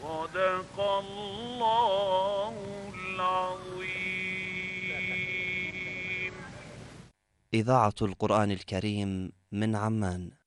صدق الله العظيم. إذاعة القرآن الكريم من عمان.